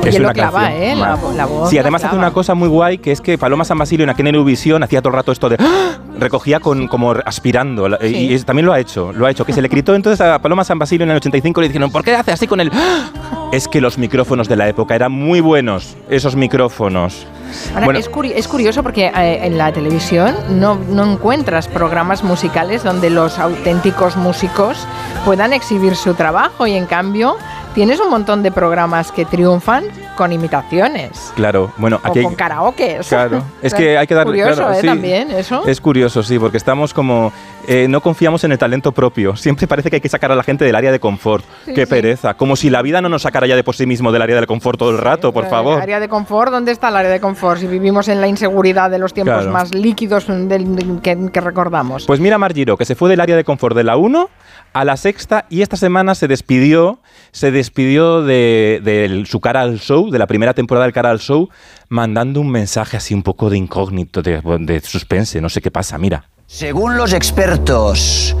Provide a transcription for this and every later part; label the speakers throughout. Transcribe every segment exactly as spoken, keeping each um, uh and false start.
Speaker 1: Oye, lo clava, canción, ¿eh? La, la voz.
Speaker 2: Sí, además hace una cosa muy guay, que es que Paloma San Basilio en aquella Eurovisión hacía todo el rato esto de... ¡Ah! Recogía con, como aspirando. Sí. Y, y también lo ha hecho, lo ha hecho. Que se le gritó entonces a Paloma San Basilio en el ochenta y cinco, le dijeron, ¿por qué hace así con el...? ¡Ah! Es que los micrófonos de la época eran muy buenos, esos micrófonos.
Speaker 1: Ahora, bueno, es, curi- es curioso porque eh, en la televisión no, no encuentras programas musicales donde los auténticos músicos puedan exhibir su trabajo, y en cambio tienes un montón de programas que triunfan con imitaciones.
Speaker 2: Claro, bueno, aquí
Speaker 1: o con karaoke.
Speaker 2: Claro, es que hay que darle...
Speaker 1: Curioso,
Speaker 2: claro,
Speaker 1: ¿eh?
Speaker 2: Sí,
Speaker 1: También, eso.
Speaker 2: Es curioso, sí, porque estamos como... Eh, no confiamos en el talento propio. Siempre parece que hay que sacar a la gente del área de confort. Sí, Qué sí. pereza. Como si la vida no nos sacara ya de por sí mismo del área de confort todo el rato, por favor.
Speaker 1: ¿El área de confort? ¿Dónde está el área de confort? Si vivimos en la inseguridad de los tiempos claro. más líquidos del, que, que recordamos.
Speaker 2: Pues mira Mar Giró, que se fue del área de confort de la uno a la sexta, y esta semana se despidió, se despidió de, de su Cara al Show, de la primera temporada del Cara al Show, mandando un mensaje así un poco de incógnito, de, de suspense, no sé qué pasa, mira.
Speaker 3: Según los expertos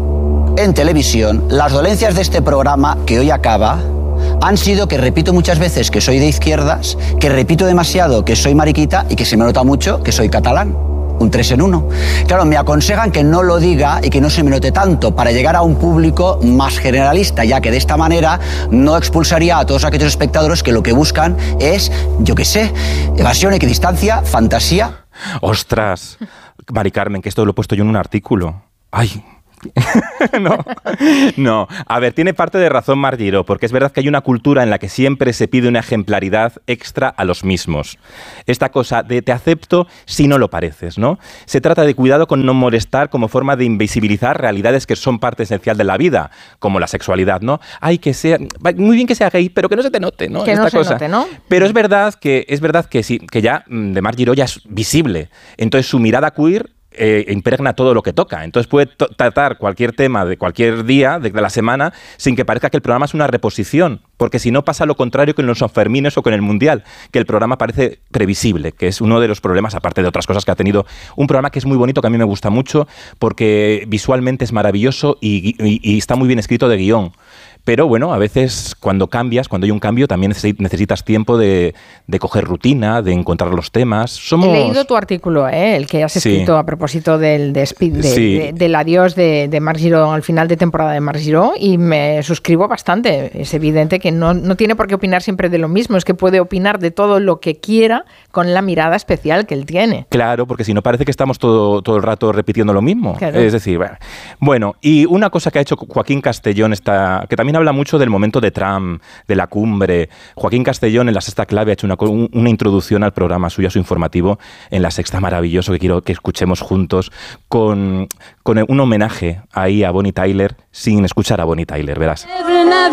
Speaker 3: en televisión, las dolencias de este programa, que hoy acaba, han sido que repito muchas veces que soy de izquierdas, que repito demasiado que soy mariquita y que se me nota mucho que soy catalán. Un tres en uno. Claro, me aconsejan que no lo diga y que no se me note tanto para llegar a un público más generalista, ya que de esta manera no expulsaría a todos aquellos espectadores que lo que buscan es, yo qué sé, evasión, equidistancia, fantasía.
Speaker 2: ¡Ostras! Mari Carmen, que esto lo he puesto yo en un artículo. ¡Ay! no, no. A ver, tiene parte de razón Mar Giró, porque es verdad que hay una cultura en la que siempre se pide una ejemplaridad extra a los mismos. Esta cosa de te acepto si no lo pareces, ¿no? Se trata de cuidado con no molestar como forma de invisibilizar realidades que son parte esencial de la vida, como la sexualidad, ¿no? Ay, que sea, muy bien que sea gay, pero que no se te note, ¿no?
Speaker 1: Que
Speaker 2: Esta
Speaker 1: no se
Speaker 2: cosa.
Speaker 1: note, ¿no?
Speaker 2: Pero es verdad que es verdad que sí, que ya de Mar Giró ya es visible. Entonces su mirada queer Eh, impregna todo lo que toca. Entonces puede to- tratar cualquier tema de cualquier día de, de la semana sin que parezca que el programa es una reposición, porque si no pasa lo contrario que en los Sanfermines o con el Mundial, que el programa parece previsible, que es uno de los problemas, aparte de otras cosas que ha tenido. Un programa que es muy bonito, que a mí me gusta mucho, porque visualmente es maravilloso y, y, y está muy bien escrito de guión. Pero bueno, a veces cuando cambias, cuando hay un cambio, también necesitas tiempo de, de coger rutina, de encontrar los temas. Somos...
Speaker 1: He leído tu artículo, ¿eh? El que has escrito sí. a propósito del, de speed, de, sí. de, del adiós de, de Mar Giró al final de temporada de Mar Giró, y me suscribo bastante. Es evidente que no, no tiene por qué opinar siempre de lo mismo, es que puede opinar de todo lo que quiera con la mirada especial que él tiene.
Speaker 2: Claro, porque si no parece que estamos todo, todo el rato repitiendo lo mismo.
Speaker 1: Claro.
Speaker 2: Es decir, bueno. bueno, y una cosa que ha hecho Joaquín Castellón, está, que también habla mucho del momento de Trump, de la cumbre. Joaquín Castellón en La Sexta Clave ha hecho una, una introducción al programa suyo, a su informativo, en La Sexta, maravilloso, que quiero que escuchemos juntos, con, con un homenaje ahí a Bonnie Tyler, sin escuchar a Bonnie Tyler, verás.